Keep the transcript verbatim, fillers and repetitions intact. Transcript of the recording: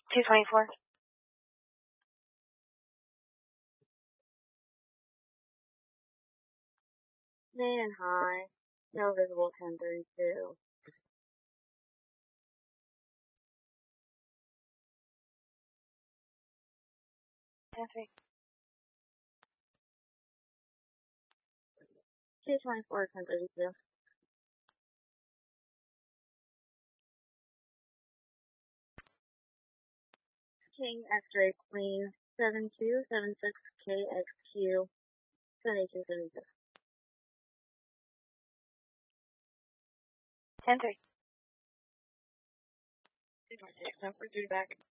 two twenty-four. Man high. No visible ten thirty-two. ten three. two twenty-four, ten thirty-two. King X-ray Queen seven two seven six K X Q seventy-two seventy-six. ten three. two twenty-six, ten forty-three back.